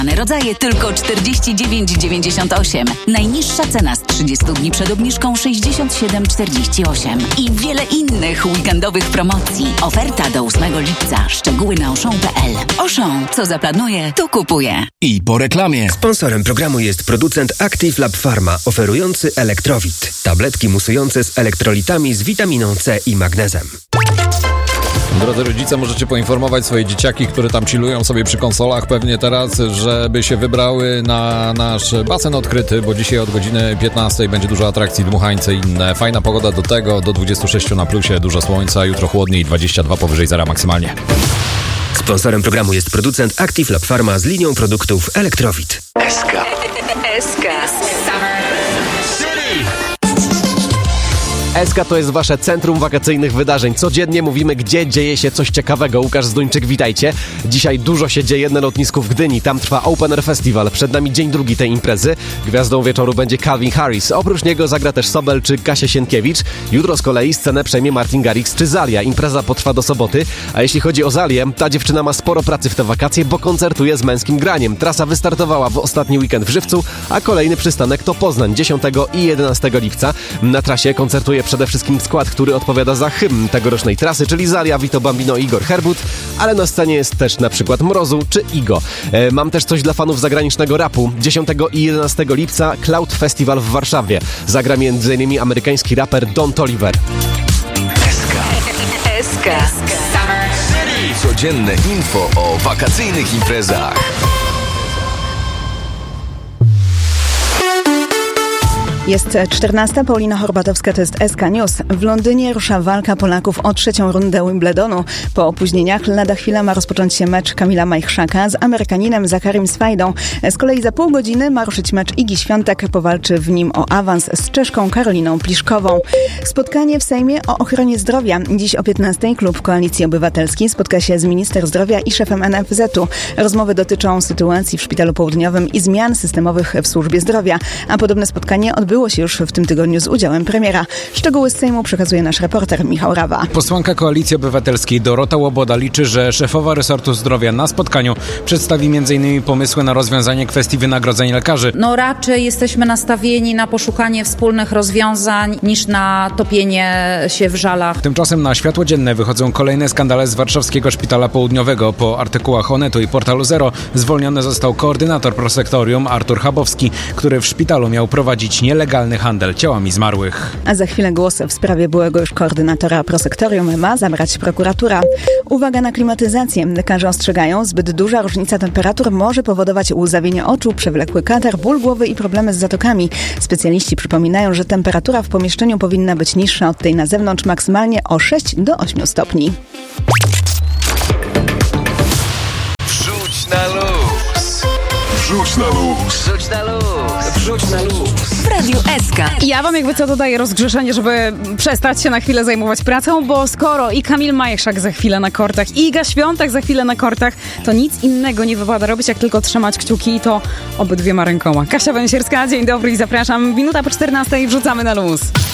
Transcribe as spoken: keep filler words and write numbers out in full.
Rodzaje tylko czterdzieści dziewięć dziewięćdziesiąt osiem. Najniższa cena z trzydziestu dni przed obniżką sześćdziesiąt siedem czterdzieści osiem. I wiele innych weekendowych promocji. Oferta do ósmego lipca. Szczegóły na oszą kropka pe el. Oszą, co zaplanuje, to kupuje. I po reklamie. Sponsorem programu jest producent Active Lab Pharma, oferujący Elektrowit. Tabletki musujące z elektrolitami z witaminą C i magnezem. Drodzy rodzice, możecie poinformować swoje dzieciaki, które tam chillują sobie przy konsolach pewnie teraz, żeby się wybrały na nasz basen odkryty, bo dzisiaj od godziny piętnastej będzie dużo atrakcji, dmuchańce i inne. Fajna pogoda do tego, do dwudziestu sześciu na plusie, dużo słońca, jutro chłodniej, dwadzieścia dwa powyżej zera maksymalnie. Sponsorem programu jest producent Active Lab Pharma z linią produktów Elektrowit. S K. S K. S K to jest wasze centrum wakacyjnych wydarzeń. Codziennie mówimy, gdzie dzieje się coś ciekawego. Łukasz Zduńczyk, witajcie. Dzisiaj dużo się dzieje na lotnisku w Gdyni. Tam trwa Open Air Festival. Przed nami dzień drugi tej imprezy. Gwiazdą wieczoru będzie Calvin Harris. Oprócz niego zagra też Sobel czy Kasia Sienkiewicz. Jutro z kolei scenę przejmie Martin Garrix czy Zalia. Impreza potrwa do soboty. A jeśli chodzi o Zalię, ta dziewczyna ma sporo pracy w te wakacje, bo koncertuje z męskim graniem. Trasa wystartowała w ostatni weekend w Żywcu, a kolejny przystanek to Poznań dziesiątego i jedenastego lipca. Na trasie koncertuje przede wszystkim skład, który odpowiada za hymn tegorocznej trasy, czyli Zalia, Vito Bambino i Igor Herbut, ale na scenie jest też na przykład Mrozu czy Igo. E, mam też coś dla fanów zagranicznego rapu. dziesiątego i jedenastego lipca Cloud Festival w Warszawie. Zagra między innymi amerykański raper Don Toliver. S K. S K. Codzienne info o wakacyjnych imprezach. Jest czternasta, Paulina Horbatowska, to jest S K News. W Londynie rusza walka Polaków o trzecią rundę Wimbledonu. Po opóźnieniach lada chwila ma rozpocząć się mecz Kamila Majchrzaka z Amerykaninem Zacharim Swajdą. Z kolei za pół godziny ma ruszyć mecz Igi Świątek. Powalczy w nim o awans z Czeszką Karoliną Pliszkową. Spotkanie w Sejmie o ochronie zdrowia. Dziś o piętnastej klub Koalicji Obywatelskiej spotka się z minister zdrowia i szefem N F Z-u. Rozmowy dotyczą sytuacji w Szpitalu Południowym i zmian systemowych w służbie zdrowia. A podobne spotkanie odbyło się już w tym tygodniu z udziałem premiera. Szczegóły z Sejmu przekazuje nasz reporter Michał Rawa. Posłanka Koalicji Obywatelskiej Dorota Łoboda liczy, że szefowa resortu zdrowia na spotkaniu przedstawi między innymi pomysły na rozwiązanie kwestii wynagrodzeń lekarzy. No raczej jesteśmy nastawieni na poszukanie wspólnych rozwiązań niż na topienie się w żalach. Tymczasem na światło dzienne wychodzą kolejne skandale z warszawskiego Szpitala Południowego. Po artykułach Onetu i Portalu Zero zwolniony został koordynator prosektorium Artur Chabowski, który w szpitalu miał prowadzić nielegalny handel ciałami zmarłych. A za chwilę głos w sprawie byłego już koordynatora prosektorium ma zabrać prokuratura. Uwaga na klimatyzację. Lekarze ostrzegają, zbyt duża różnica temperatur może powodować łzawienie oczu, przewlekły katar, ból głowy i problemy z zatokami. Specjaliści przypominają, że temperatura w pomieszczeniu powinna być niższa od tej na zewnątrz, maksymalnie o sześć do ośmiu stopni. Wrzuć na luz. Wrzuć na luz. Wrzuć na luz. Wrzuć na luz. W Radiu S K. Ja wam jakby co dodaję rozgrzeszenie, żeby przestać się na chwilę zajmować pracą, bo skoro i Kamil Majchrzak za chwilę na kortach, i Iga Świątek za chwilę na kortach, to nic innego nie wypada robić, jak tylko trzymać kciuki i to obydwiema rękoma. Kasia Węsierska, dzień dobry i zapraszam. Minuta po czternastej wrzucamy na luz.